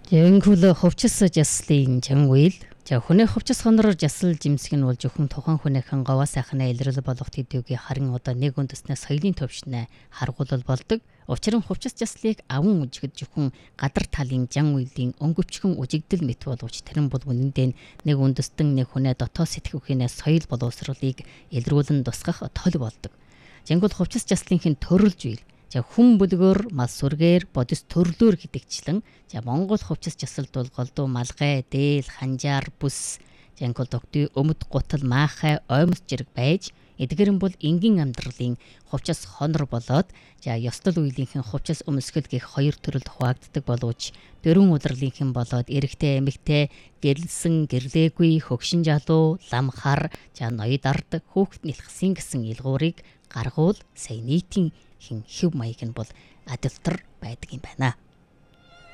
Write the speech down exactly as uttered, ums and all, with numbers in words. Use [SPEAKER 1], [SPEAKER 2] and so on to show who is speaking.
[SPEAKER 1] Өнгөл хувцас жаслын жангуйл за хүний хувцас хонороор жасал жимсэг нь бол зөвхөн тухайн хүнийхэн говаа сайхнаа илрэл болох төдийгүй харин одоо нэг үндэснээ соёлын төвшнээ харгуулал болдог. Учир нь хувцас жаслыг аван үжигд зөвхөн гадар талын жангуйлийн өнгөвчгөн үжигдэл мэт боловч тэр нь бол үнэндээ нэг үндэстэн нэг хүнээ дотоод сэтгүүхнээ соёл боловсролыг илрүүлэн тусгах тол болдог. Жангуйл хувцас жаслынхын төрөлж үйл за хүн бүлгөр мал сүргээр бодис төрлөөр гэдэгчлэн за Монгол хувцас жасалд бол голдуу малгай, дээл, ханжаар, бүс, жангуйл тогтүй, өмд, гутал, маахай, оймос жирэг байж эдгээр нь бол энгийн амьдралын хувцас хонор болоод за ёстол үеийнхэн хувцас өмсгөл гэх хоёр төрөлд хуваагддаг боловч дөрвөн удирлынхэн болоод эрэгтэй, эмэгтэй, гэрэлсэн, гэрлээгүй, хөгшин жалуу, лам хар, за ноёд ард, хүүхэд нэлхсэн гэсэн илгуурыг гаргуул сая нийтийн хин хэв маяг нь бол адилтар байдаг юм байна.